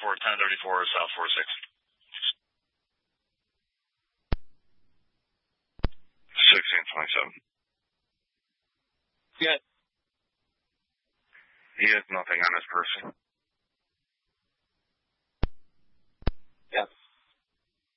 for 1034 South 46. 1627. Yeah. He has nothing on his person.